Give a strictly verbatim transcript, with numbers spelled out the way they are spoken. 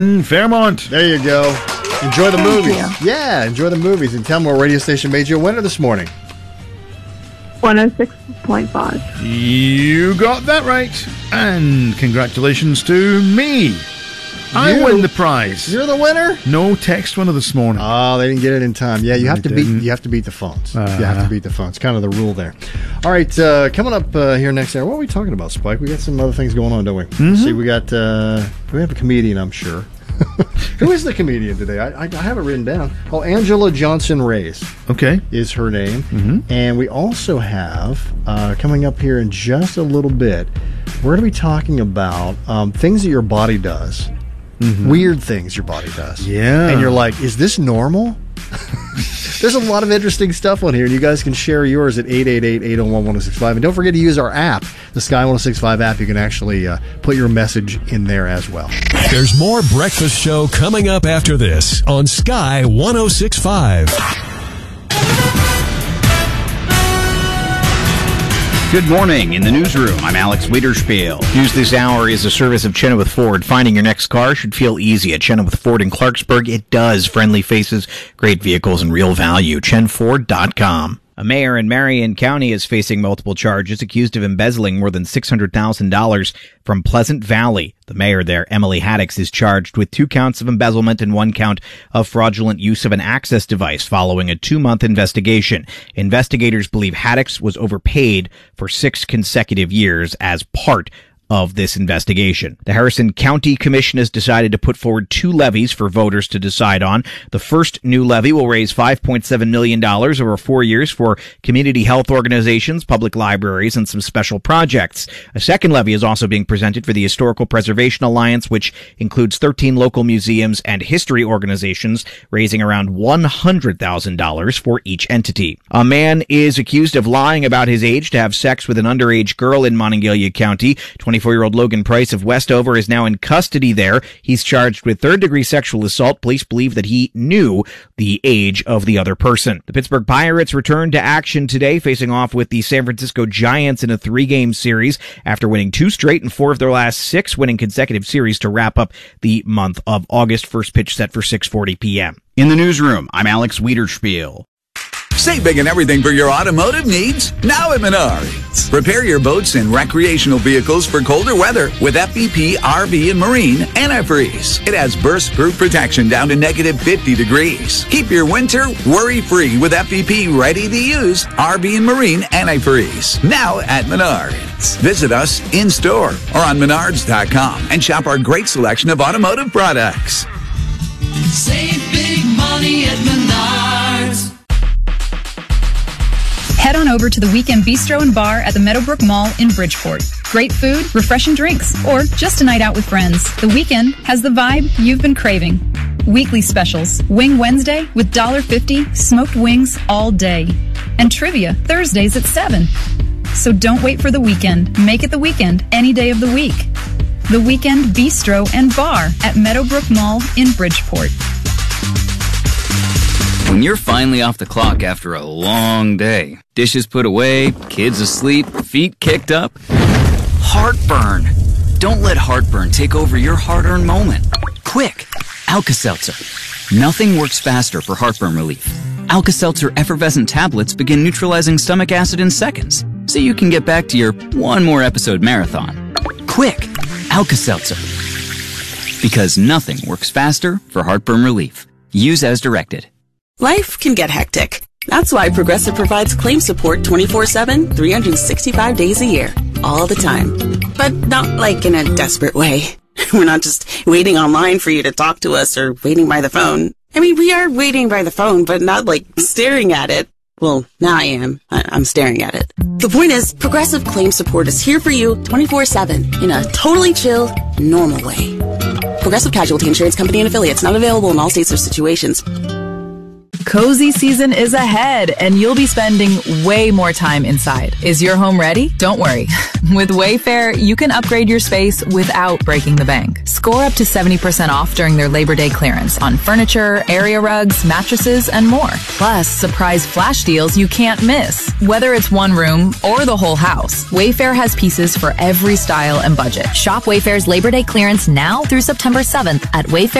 Fairmont. There you go. Enjoy the Thank movies. you. Yeah, enjoy the movies. And tell me what radio station made you a winner this morning. one oh six point five. You got that right. And congratulations to me. I You- win the prize. You're the winner? No text winner this morning. Oh, they didn't get it in time. Yeah, you have They to beat. didn't. You have to beat the phones. Uh-huh. You have to beat the phones. Kind of the rule there. All right, uh, coming up uh, here next hour. What are we talking about, Spike? We got some other things going on, don't we? Mm-hmm. See, we got. Uh, we have a comedian, I'm sure. Who is the comedian today? I, I, I have it written down. Oh, Angela Johnson Reyes Okay. is her name. Mm-hmm. And we also have, uh, coming up here in just a little bit, we're going to be talking about um, things that your body does. Mm-hmm. Weird things your body does. Yeah. And you're like, is this normal? There's a lot of interesting stuff on here, and you guys can share yours at eight eight eight, eight oh one, one oh six five. And don't forget to use our app, the Sky one oh six five app. You can actually uh, put your message in there as well. There's more Breakfast Show coming up after this on Sky one oh six five. Good morning. In the newsroom, I'm Alex Wiederspiel. News this hour is a service of Chenoweth Ford. Finding your next car should feel easy at Chenoweth Ford in Clarksburg. It does. Friendly faces, great vehicles, and real value. chen ford dot com. A mayor in Marion County is facing multiple charges, accused of embezzling more than six hundred thousand dollars from Pleasant Valley. The mayor there, Emily Haddix, is charged with two counts of embezzlement and one count of fraudulent use of an access device following a two-month investigation. Investigators believe Haddix was overpaid for six consecutive years as part of this investigation. The Harrison County Commission has decided to put forward two levies for voters to decide on. The first new levy will raise five point seven million dollars over four years for community health organizations, public libraries, and some special projects. A second levy is also being presented for the Historical Preservation Alliance, which includes thirteen local museums and history organizations, raising around one hundred thousand dollars for each entity. A man is accused of lying about his age to have sex with an underage girl in Monongalia County. twenty-four-year-old Logan Price of Westover is now in custody there. He's charged with third-degree sexual assault. Police believe that he knew the age of the other person. The Pittsburgh Pirates returned to action today, facing off with the San Francisco Giants in a three-game series after winning two straight and four of their last six, winning consecutive series to wrap up the month of August. First pitch set for six forty p.m. In the newsroom, I'm Alex Wiederspiel. Save big on everything for your automotive needs now at Menards. Repair your boats and recreational vehicles for colder weather with F V P R V and Marine Antifreeze. It has burst-proof protection down to negative fifty degrees. Keep your winter worry-free with F V P ready-to-use R V and Marine Antifreeze. Now at Menards. Visit us in-store or on menards dot com and shop our great selection of automotive products. Save big money at Menards. Head on over to the Weekend Bistro and Bar at the Meadowbrook Mall in Bridgeport. Great food, refreshing drinks, or just a night out with friends. The Weekend has the vibe you've been craving. Weekly specials. Wing Wednesday with one dollar fifty, smoked wings all day. And trivia Thursdays at seven. So don't wait for the weekend. Make it the weekend any day of the week. The Weekend Bistro and Bar at Meadowbrook Mall in Bridgeport. When you're finally off the clock after a long day, dishes put away, kids asleep, feet kicked up, heartburn. Don't let heartburn take over your hard-earned moment. Quick, Alka-Seltzer. Nothing works faster for heartburn relief. Alka-Seltzer effervescent tablets begin neutralizing stomach acid in seconds, so you can get back to your one more episode marathon. Quick, Alka-Seltzer. Because nothing works faster for heartburn relief. Use as directed. Life can get hectic. That's why Progressive provides claim support twenty-four seven, three hundred sixty-five days a year. All the time. But not like in a desperate way. We're not just waiting online for you to talk to us or waiting by the phone. I mean, we are waiting by the phone, but not like staring at it. Well, now I am. I- I'm staring at it. The point is, Progressive Claim Support is here for you twenty-four seven in a totally chill, normal way. Progressive Casualty Insurance Company and Affiliates, not available in all states or situations. Cozy season is ahead, and you'll be spending way more time inside. Is your home ready? Don't worry. With Wayfair, you can upgrade your space without breaking the bank. Score up to seventy percent off during their Labor Day clearance on furniture, area rugs, mattresses, and more. Plus, surprise flash deals you can't miss. Whether it's one room or the whole house, Wayfair has pieces for every style and budget. Shop Wayfair's Labor Day clearance now through September seventh at Wayfair.